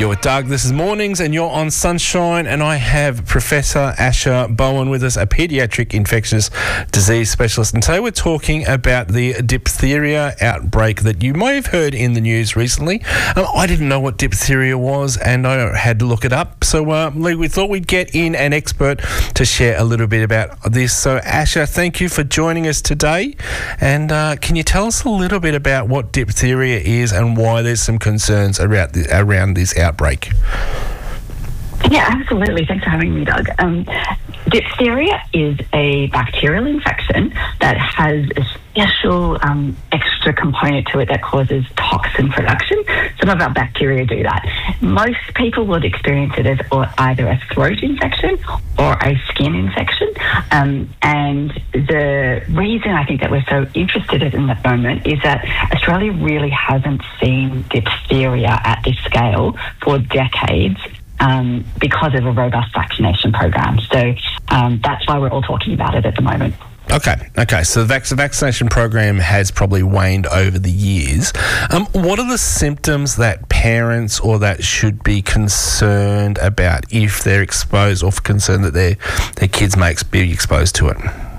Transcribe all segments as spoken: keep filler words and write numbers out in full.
You're with Doug. This is Mornings and you're on Sunshine, and I have Professor Asher Bowen with us, a paediatric infectious disease specialist. And today we're talking about the diphtheria outbreak that you may have heard in the news recently. Um, I didn't know what diphtheria was and I had to look it up. So uh, we thought we'd get in an expert to share a little bit about this. So Asher, thank you for joining us today. And uh, can you tell us a little bit about what diphtheria is and why there's some concerns around, the, around this outbreak? Yeah, absolutely. Thanks for having me, Doug. Um, diphtheria is a bacterial infection that has a special um, extra component to it that causes toxin production. Some of our bacteria do that. Most people would experience it as or either a throat infection or a skin infection. Um, and the reason I think that we're so interested in at the moment is that Australia really hasn't seen diphtheria at this scale for decades. Um, because of a robust vaccination program. So um, that's why we're all talking about it at the moment. Okay, okay. So the vac- vaccination program has probably waned over the years. Um, what are the symptoms that parents or that should be concerned about if they're exposed or concerned that their their kids may ex- be exposed to it?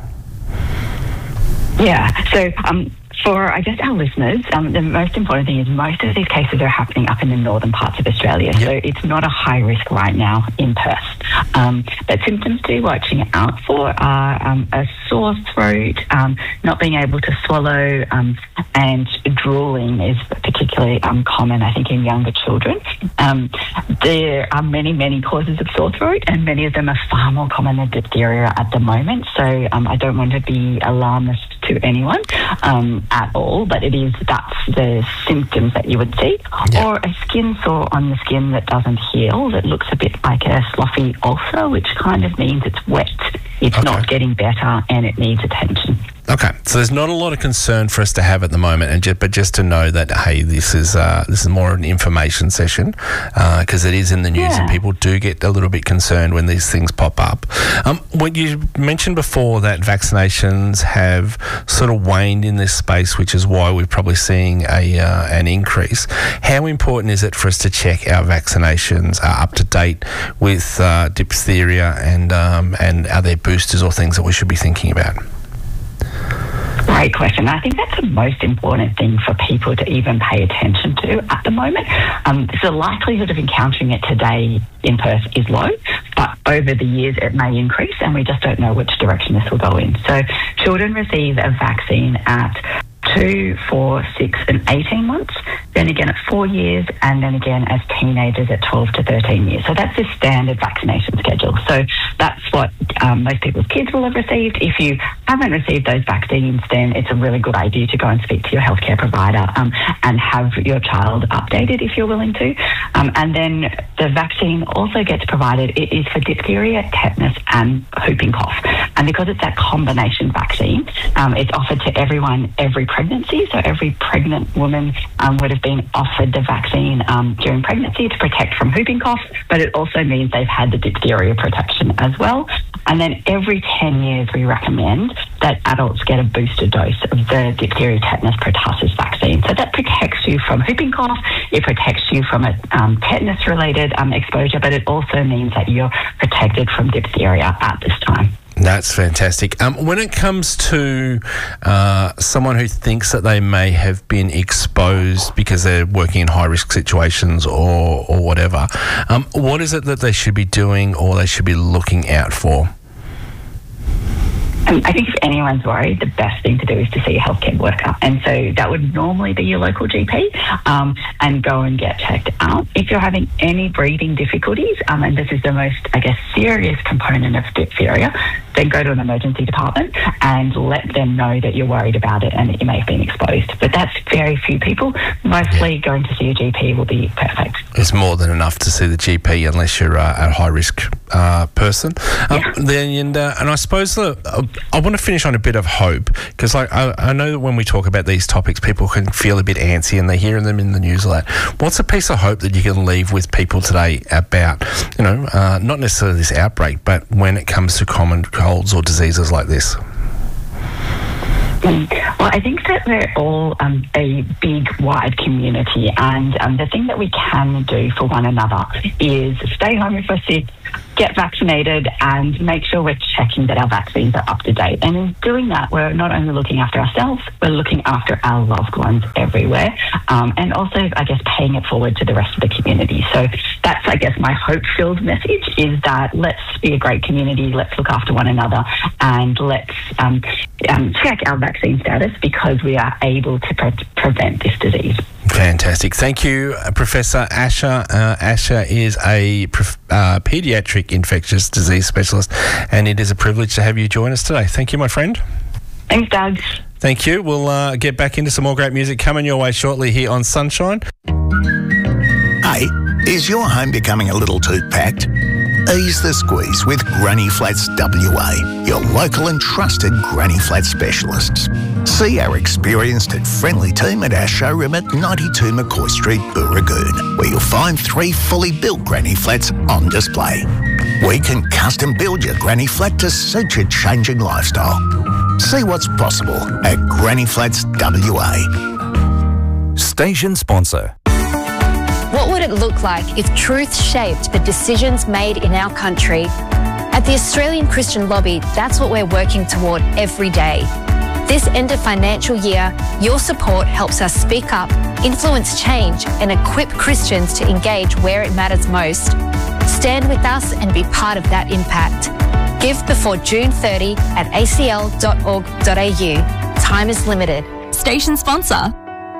Yeah, so um, for, I guess, our listeners, um, the most important thing is most of these cases are happening up in the northern parts of Australia, yep. So it's not a high risk right now in Perth. Um, but symptoms to be watching out for are um, a sore throat, um, not being able to swallow, um, and drooling is particularly um, common, I think, in younger children. Um, there are many, many causes of sore throat, and many of them are far more common than diphtheria at the moment. So um, I don't want to be alarmist to anyone um, at all, but it is that's the symptoms that you would see. Yeah. Or a skin sore on the skin that doesn't heal, that looks a bit like a sloughy ulcer, which kind of means it's wet. It's okay. Not getting better and it needs attention. Okay, so there's not a lot of concern for us to have at the moment, and just, but just to know that, hey, this is uh, this is more an information session because uh, it is in the news, yeah. And people do get a little bit concerned when these things pop up. Um, what you mentioned before that vaccinations have sort of waned in this space, which is why we're probably seeing a uh, an increase. How important is it for us to check our vaccinations are up to date with uh, diphtheria, and um, and are there boosters or things that we should be thinking about? Great question. I think that's the most important thing for people to even pay attention to at the moment. Um, so the likelihood of encountering it today in Perth is low, but over the years it may increase, and we just don't know which direction this will go in. So children receive a vaccine at two, four, six and eighteen months, then again at four years, and then again as teenagers at twelve to thirteen years. So that's the standard vaccination schedule. So that's what um, most people's kids will have received. If you haven't received those vaccines, then it's a really good idea to go and speak to your healthcare provider um, and have your child updated if you're willing to. Um, and then the vaccine also gets provided. It is for diphtheria, tetanus and whooping cough. And because it's that combination vaccine, um, it's offered to everyone every pregnancy. So every pregnant woman um, would have been offered the vaccine um, during pregnancy to protect from whooping cough, but it also means they've had the diphtheria protection as well. And then every ten years we recommend that adults get a booster dose of the diphtheria, tetanus, pertussis vaccine. So that protects you from whooping cough, it protects you from a um, tetanus-related um, exposure, but it also means that you're protected from diphtheria at this time. That's fantastic. Um, when it comes to uh, someone who thinks that they may have been exposed because they're working in high-risk situations or, or whatever, um, what is it that they should be doing or they should be looking out for? Um, I think if anyone's worried, the best thing to do is to see a healthcare worker. And so that would normally be your local G P um, and go and get checked out. If you're having any breathing difficulties, um, and this is the most, I guess, serious component of diphtheria, then go to an emergency department and let them know that you're worried about it and that you may have been exposed. But that's very few people. Mostly yeah. going to see a G P will be perfect. It's more than enough to see the G P unless you're uh, a high-risk uh, person. Um, yeah. Then, and, uh, and I suppose the, uh, I want to finish on a bit of hope because like, I, I know that when we talk about these topics, people can feel a bit antsy and they're hearing them in the news a lot. What's a piece of hope that you can leave with people today about, you know, uh, not necessarily this outbreak, but when it comes to common colds or diseases like this? Mm. Well, I think that we're all um, a big, wide community, and um, the thing that we can do for one another is stay home if we're sick, get vaccinated, and make sure we're checking that our vaccines are up to date. And in doing that, we're not only looking after ourselves, we're looking after our loved ones everywhere, um, and also, I guess, paying it forward to the rest of the community. So that's, I guess, my hope-filled message is that let's be a great community, let's look after one another, and let's um, um, check our vaccine status because we are able to pre- prevent this disease. Fantastic. Thank you, Professor Asha. Uh, Asha is a uh, paediatric infectious disease specialist, and it is a privilege to have you join us today. Thank you, my friend. Thanks, Doug. Thank you. We'll uh, get back into some more great music coming your way shortly here on Sunshine. Hey, is your home becoming a little too packed? Ease the squeeze with Granny Flats W A, your local and trusted Granny Flat specialists. See our experienced and friendly team at our showroom at ninety-two McCoy Street, Booragoon, where you'll find three fully built Granny Flats on display. We can custom build your Granny Flat to suit your changing lifestyle. See what's possible at Granny Flats W A. Station sponsor. What would it look like if truth shaped the decisions made in our country? At the Australian Christian Lobby, that's what we're working toward every day. This end of financial year, your support helps us speak up, influence change, and equip Christians to engage where it matters most. Stand with us and be part of that impact. Give before June thirtieth at a c l dot org dot a u. Time is limited. Station sponsor.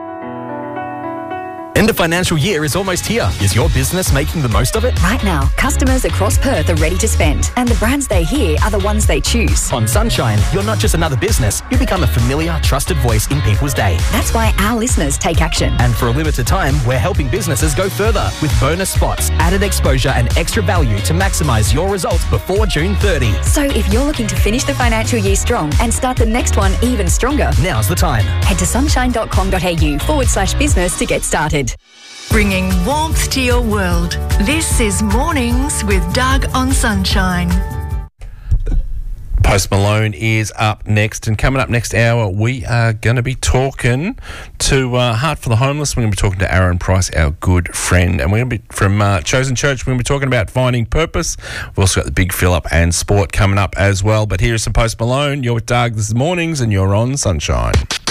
End of financial year is almost here. Is your business making the most of it? Right now, customers across Perth are ready to spend, and the brands they hear are the ones they choose. On Sunshine, you're not just another business, you become a familiar, trusted voice in people's day. That's why our listeners take action. And for a limited time, we're helping businesses go further with bonus spots, added exposure and extra value to maximise your results before June thirtieth. So if you're looking to finish the financial year strong and start the next one even stronger, now's the time. Head to sunshine.com.au forward slash business to get started. Bringing warmth to your world. This is Mornings with Doug on Sunshine. Post Malone is up next, and coming up next hour, we are going to be talking to uh, Heart for the Homeless. We're going to be talking to Aaron Price, our good friend, and we're going to be from uh, Chosen Church. We're going to be talking about finding purpose. We've also got the big fill up and sport coming up as well. But here's some Post Malone. You're with Doug. This is Mornings, and you're on Sunshine.